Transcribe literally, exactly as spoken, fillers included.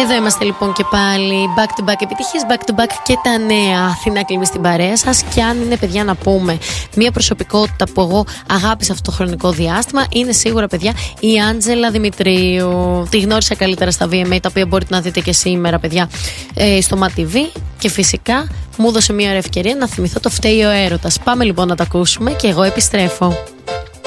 Εδώ είμαστε λοιπόν και πάλι back to back επιτυχίες, back to back και τα νέα. Αθηνά Κλίμη στην παρέα σας. Και αν είναι, παιδιά, να πούμε μια προσωπικότητα που εγώ αγάπησα αυτό το χρονικό διάστημα, είναι σίγουρα, παιδιά, η Άντζελα Δημητρίου. Τη γνώρισα καλύτερα στα βι εμ έι, τα οποία μπορείτε να δείτε και σήμερα, παιδιά, στο Μα τι βι. Και φυσικά μου έδωσε μια ωραία ευκαιρία να θυμηθώ το Φταίει ο Έρωτας. Πάμε λοιπόν να τα ακούσουμε και εγώ επιστρέφω.